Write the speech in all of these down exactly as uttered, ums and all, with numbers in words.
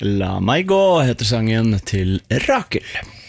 La meg gå heter sangen til Rakel.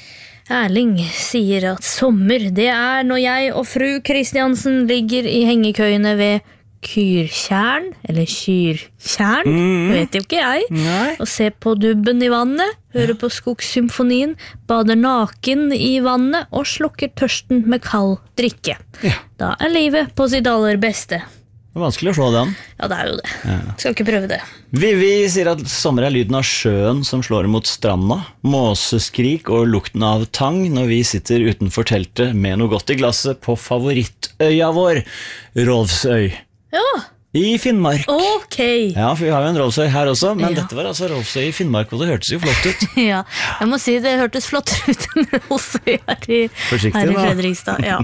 Erling sier at sommer, det er når jeg og fru Kristiansen ligger i hengekøyene ved Kyrtjern, eller Kyrtjern, mm. vet jo ikke jeg, Nei. Og ser på dubben i vannet, hører ja. På skogssymfonien, bader naken i vannet og slokker tørsten med kald drikke. Ja. Da er livet på sitt aller beste. Det er vanskelig å slå den. Ja, det er jo det. Ja. Skal ikke prøve det. Vivi sier at sommer er lyden av sjøen som slår mot stranda, måseskrik og lukten av tang når vi sitter utenfor teltet med noe godt i glasset på favorittøya vår, Rolfsøy. Ja. I Finnmark. Ok. Ja, for vi har jo en Rolfsøy her også, men ja. Dette var altså Rolfsøy i Finnmark, og det hørtes jo flott ut. Ja, jeg må si det hørtes flott ut enn Rolfsøy her i, her i Fredrikstad. Ja.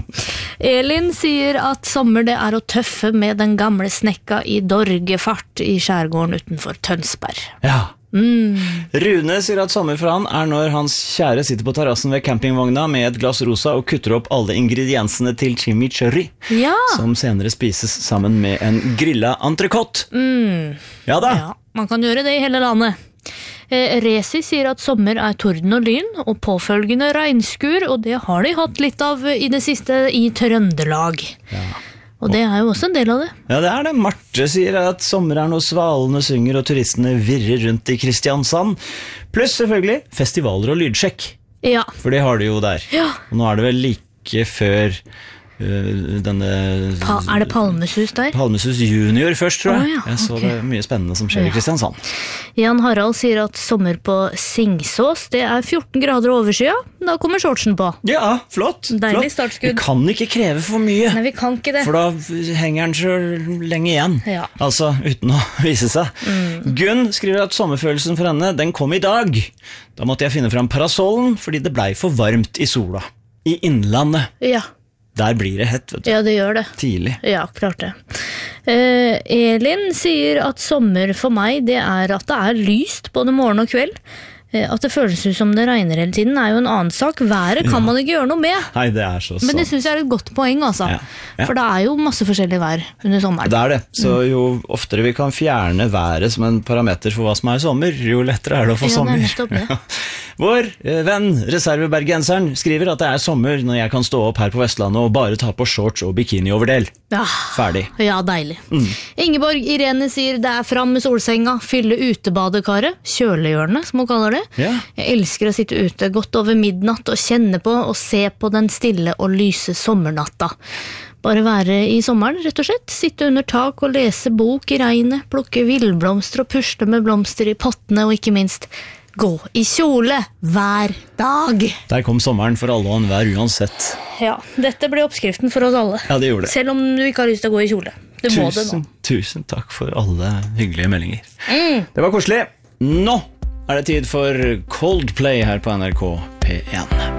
Elin sier at sommer det er å tøffe med den gamle snekka i Dorgefart i skjærgården utenfor Tønsberg. Ja. Mm. Rune sier at sommer for han er når hans kjære sitter på terrassen ved campingvogna med et glass rosa og kutter opp alle ingrediensene til chimichurri, ja. Som senere spises sammen med en grilla entrecôte. Mm. Ja da. Ja, man kan gjøre det i hele landet. Eh, Resi sier at sommer er torden og lyn og påfølgende regnskur, og det har de hatt litt av i det siste i Trøndelag. Ja. Og det er jo også en del av det. Ja, det er det. Marte sier at sommer er når svalene synger og turistene virrer rundt i Kristiansand. Pluss selvfølgelig festivaler og lydsjekk. Ja. For det har de jo der. Ja. Og nå er det vel like før uh, denne... Pa, er det Palmesus der? Palmesus junior først, tror jeg. Oh, ja. Jeg så okay. det mye spennende som skjer ja. I Kristiansand. Jan Harald sier at sommer på Singsås, det er fjorten grader overskya. Da kommer shortsen på. Ja, flott. Deilig flott. startskudd. Vi kan ikke kreve for mye. Nei, vi kan ikke det. For da henger den så lenge igjen. Ja. Altså, uten å vise seg. Mm. Gunn skriver at sommerfølelsen for henne, den kom i dag. Da måtte jeg finne fram parasollen, fordi det blei for varmt i sola. I innlandet. Ja. Der blir det hett, vet du. Ja, det gjør det. Tidlig. Ja, klart det. Eh, Elin sier at sommer for meg, det er at det er lyst både morgen og kveld. Eh, at det føles ut som det regner hele tiden er jo en annen sak. Været kan ja. Man ikke gjøre noe med. Nei, det er så sant. Men det synes jeg er et godt poeng, altså. Ja. Ja. For det er jo masse forskjellig vær under sommeren. Det er det. Så jo oftere vi kan fjerne været som en parameter for hva som er sommer, jo lettere er det å få ja, sommer. Det er det. Vår venn, reservebergenseren, skriver at det er sommer når jeg kan stå opp her på Vestlandet og bare ta på shorts og bikini-overdel. Ja. Ferdig. Ja, deilig. Mm. Ingeborg Irene sier det er fram med solsenga, fylle utebadekaret, kjølehjørnet, som hun kaller det. Ja. Jeg elsker å sitte ute godt over midnatt og kjenne på og se på den stille og lyse sommernatta. Bare være i sommeren, rett og slett. Sitte under tak og lese bok i regnet, plukke villblomster og pusle med blomster i pottene, og ikke minst gå i kjole hver dag. Der kom sommeren for alle og enhver uansett. Ja, dette ble oppskriften for oss alle. Ja, det gjorde det. Selv om du ikke har lyst til å gå i kjole. Det må det nå. Tusen takk for alle hyggelige meldinger. Mm. Det var koselig. Nå er det tid for Coldplay her på N R K P en.